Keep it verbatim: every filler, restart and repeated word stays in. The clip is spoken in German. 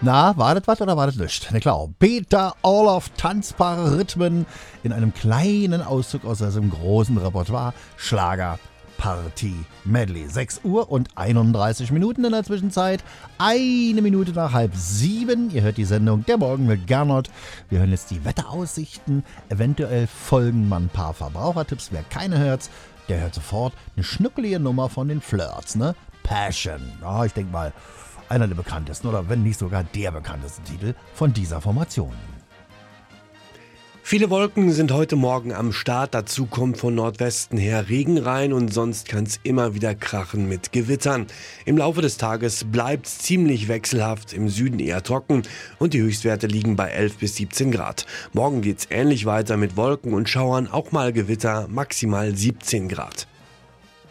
Na, wartet was oder wartet nicht? Na klar, Peter Orloff, tanzbare Rhythmen in einem kleinen Auszug aus seinem großen Repertoire, Schlager Party Medley. sechs Uhr und einunddreißig Minuten in der Zwischenzeit, eine Minute nach halb sieben. Ihr hört die Sendung Der Morgen mit Gernot. Wir hören jetzt die Wetteraussichten, eventuell folgen mal ein paar Verbrauchertipps. Wer keine hört, der hört sofort eine schnuckelige Nummer von den Flirts, ne? Passion. Ja, ich denke mal, einer der bekanntesten oder wenn nicht sogar der bekannteste Titel von dieser Formation. Viele Wolken sind heute Morgen am Start, dazu kommt von Nordwesten her Regen rein und sonst kann es immer wieder krachen mit Gewittern. Im Laufe des Tages bleibt es ziemlich wechselhaft, im Süden eher trocken und die Höchstwerte liegen bei elf bis siebzehn Grad. Morgen geht es ähnlich weiter mit Wolken und Schauern, auch mal Gewitter, maximal siebzehn Grad.